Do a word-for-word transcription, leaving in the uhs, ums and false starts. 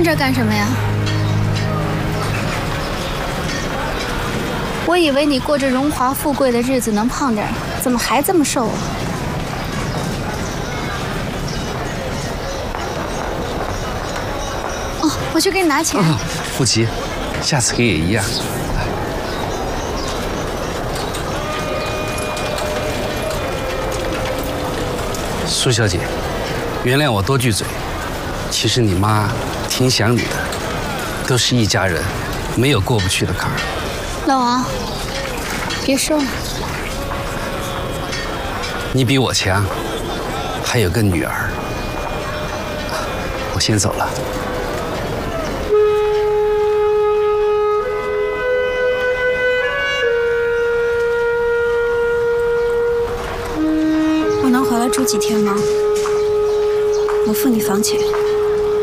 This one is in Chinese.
这儿干什么呀？我以为你过着荣华富贵的日子能胖点，怎么还这么瘦啊？哦，我去给你拿钱。 哦、不急，下次给也一样。苏小姐，原谅我多句嘴，其实你妈挺想你的，都是一家人，没有过不去的坎儿。 老王，别说了。 你比我强，还有个女儿。我先走了。 我能回来住几天吗？我付你房钱。